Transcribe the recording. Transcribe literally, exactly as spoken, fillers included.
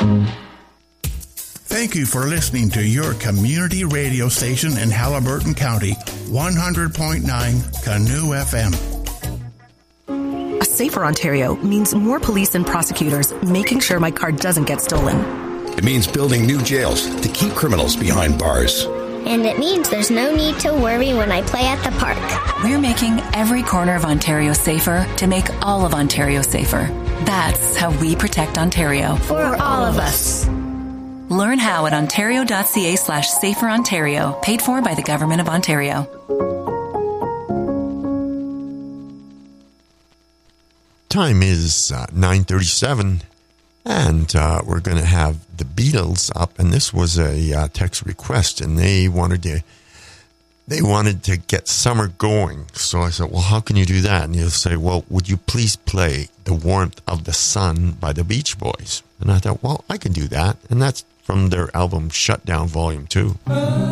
Thank you for listening to your community radio station in Haliburton County, one hundred point nine Canoe F M. A safer Ontario means more police and prosecutors making sure my car doesn't get stolen. It means building new jails to keep criminals behind bars. And it means there's no need to worry when I play at the park. We're making every corner of Ontario safer to make all of Ontario safer. That's how we protect Ontario. For all of us. Learn how at ontario.ca slash safer Ontario, paid for by the Government of Ontario. Time is uh, nine thirty-seven, and uh, we're going to have the Beatles up. And this was a uh, text request, and they wanted to they wanted to get summer going. So I said, well, how can you do that? And he'll say, well, would you please play The Warmth of the Sun by the Beach Boys? And I thought, well, I can do that. And that's from their album Shutdown Volume two.